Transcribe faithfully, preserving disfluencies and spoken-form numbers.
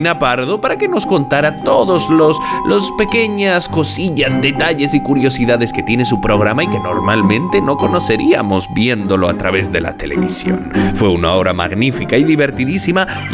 Pardo para que nos contara todos los, los pequeñas cosillas, detalles y curiosidades que tiene su programa y que normalmente no conoceríamos viéndolo a través de la televisión. Fue una hora magnífica y divertidísima.